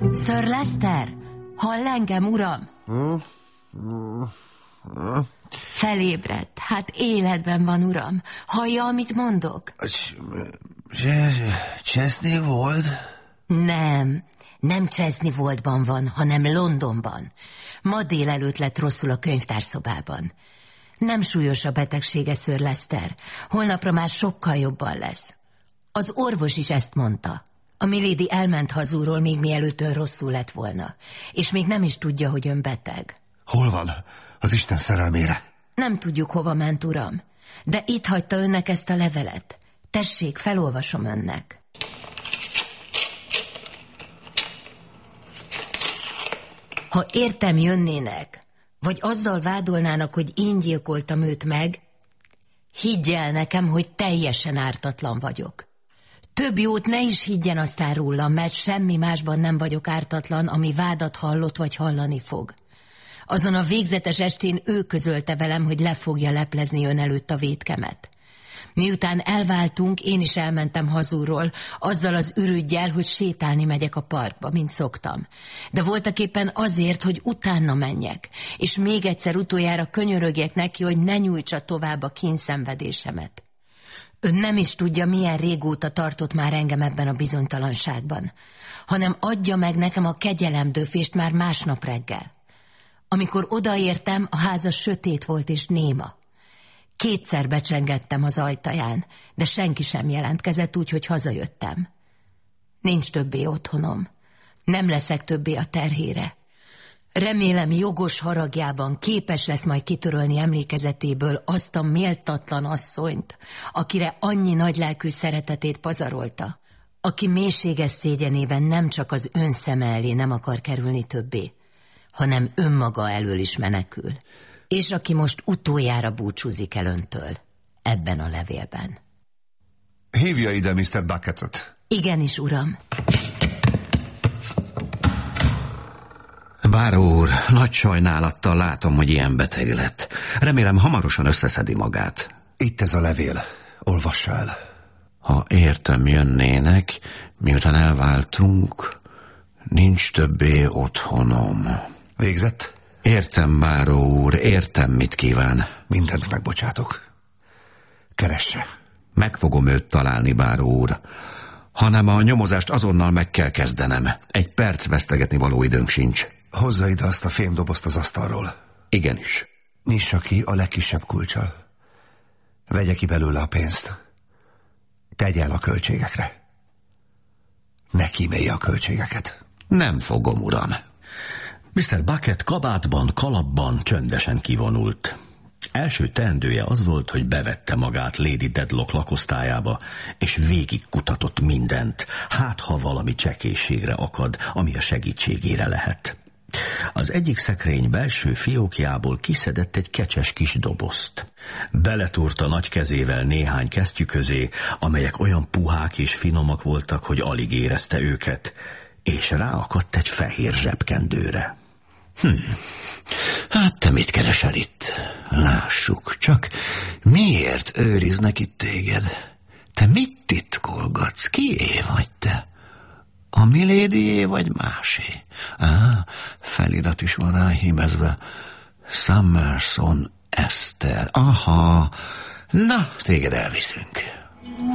Sir Lester, hall engem, uram? Felébredt, hát életben van, uram. Hallja, amit mondok? Chesney volt? Nem Chesney Voltban van, hanem Londonban. Ma délelőtt lett rosszul a könyvtárszobában. Nem súlyos a betegsége, Sir Lester. Holnapra már sokkal jobban lesz. Az orvos is ezt mondta. A milady elment hazúról, még mielőtt ön rosszul lett volna. És még nem is tudja, hogy ön beteg. Hol van? Az Isten szerelmére. Nem tudjuk, hova ment, uram. De itt hagyta önnek ezt a levelet. Tessék, felolvasom önnek. Ha értem jönnének, vagy azzal vádolnának, hogy én gyilkoltam őt meg, higgy el nekem, hogy teljesen ártatlan vagyok. Több jót ne is higgyen aztán rólam, mert semmi másban nem vagyok ártatlan, ami vádat hallott vagy hallani fog. Azon a végzetes estén ő közölte velem, hogy le fogja leplezni ön előtt a vétkemet. Miután elváltunk, én is elmentem hazúról, azzal az ürüggyel, hogy sétálni megyek a parkba, mint szoktam. De voltaképpen azért, hogy utána menjek, és még egyszer utoljára könyörögjek neki, hogy ne nyújtsa tovább a kínszenvedésemet. Ön nem is tudja, milyen régóta tartott már engem ebben a bizonytalanságban, hanem adja meg nekem a kegyelemdöfést már másnap reggel. Amikor odaértem, a háza sötét volt és néma. 2-szer becsengettem az ajtaján, de senki sem jelentkezett, úgyhogy hazajöttem. Nincs többé otthonom. Nem leszek többé a terhére. Remélem, jogos haragjában képes lesz majd kitörölni emlékezetéből azt a méltatlan asszonyt, akire annyi nagylelkű szeretetét pazarolta, aki mélységes szégyenében nem csak az ön szeme elé nem akar kerülni többé, hanem önmaga elől is menekül, és aki most utoljára búcsúzik el öntől, ebben a levélben. Hívja ide Mr. Buckettet. Igenis, uram. Báró úr, nagy sajnálattal látom, hogy ilyen beteg lett. Remélem, hamarosan összeszedi magát. Itt ez a levél. Olvassa el. Ha értem jönnének, miután elváltunk, nincs többé otthonom. Végzett? Értem, báró úr, értem, mit kíván. Mindent megbocsátok. Keresse. Meg fogom őt találni, báró úr. Hanem a nyomozást azonnal meg kell kezdenem. Egy perc vesztegetni való időnk sincs. Hozza ide azt a fémdobozt az asztalról. Igenis. Nyissa ki a legkisebb kulccsal. Vegye ki belőle a pénzt. Tegye el a költségekre. Ne kímélje a költségeket. Nem fogom, uram. Mr. Bucket kabátban, kalapban csöndesen kivonult. Első teendője az volt, hogy bevette magát Lady Dedlock lakosztályába, és végig kutatott mindent, hát ha valami csekélységre akad, ami a segítségére lehet. Az egyik szekrény belső fiókjából kiszedett egy kecses kis dobozt. Beletúrta nagy kezével néhány kesztyű közé, amelyek olyan puhák és finomak voltak, hogy alig érezte őket, és ráakadt egy fehér zsebkendőre. Hát te mit keresel itt? Lássuk, csak miért őriznek itt téged? Te mit titkolgatsz? Kié vagy te? A milédié vagy másé? Felirat is van rá hímezve. Summerson Eszter. Aha, na, téged elviszünk.